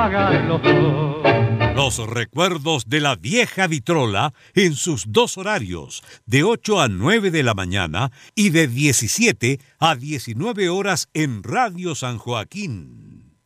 pagarlo todo. Los recuerdos de la vieja vitrola en sus dos horarios, de 8 a 9 de la mañana y de 17 a 19 horas en Radio San Joaquín.